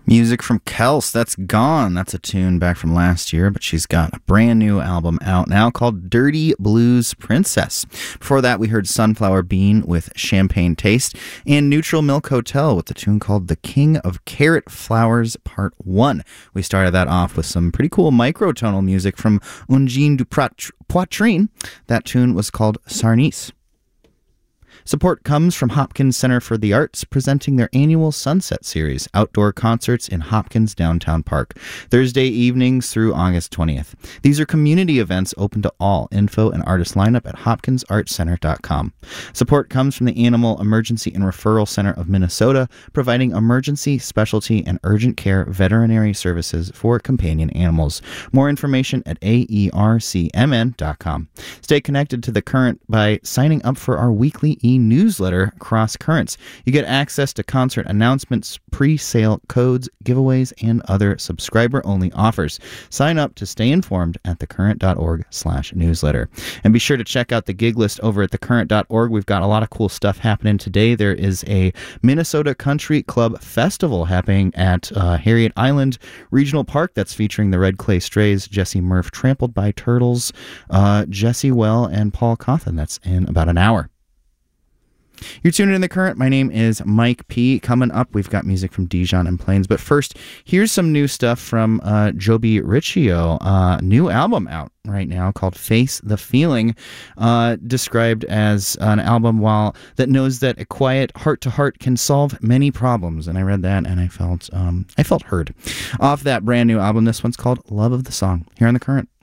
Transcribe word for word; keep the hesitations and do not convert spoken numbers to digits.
Music from Kels, that's Gone. That's a tune back from last year, but she's got a brand new album out now called Dirty Blues Princess. Before that, we heard Sunflower Bean with Champagne Taste and Neutral Milk Hotel with the tune called The King of Carrot Flowers Part one. We started that off with some pretty cool microtonal music from Ungine du Poitrine. That tune was called Sarnice. Support comes from Hopkins Center for the Arts, presenting their annual Sunset Series, outdoor concerts in Hopkins Downtown Park, Thursday evenings through August twentieth. These are community events open to all. Info and artist lineup at hopkins art center dot com. Support comes from the Animal Emergency and Referral Center of Minnesota, providing emergency, specialty, and urgent care veterinary services for companion animals. More information at A E R C M N dot com. Stay connected to The Current by signing up for our weekly e newsletter, Cross Currents. You get access to concert announcements, pre-sale codes, giveaways, and other subscriber-only offers. Sign up to stay informed at thecurrent.org slash newsletter. And be sure to check out the gig list over at thecurrent dot org. We've got a lot of cool stuff happening today. There is a Minnesota Country Club Festival happening at uh, Harriet Island Regional Park that's featuring the Red Clay Strays, Jesse Murph, Trampled by Turtles, uh, Jesse Well, and Paul Cawthon. That's in about an hour. You're tuned in The Current. My name is Mike P. Coming up, we've got music from Dijon and Plains. But first, here's some new stuff from uh, Joby Riccio. Uh, new album out right now called Face the Feeling, uh, described as an album while that knows that a quiet heart-to-heart can solve many problems. And I read that and I felt um, I felt heard. Off that brand new album, this one's called Love of the Song, here on The Current.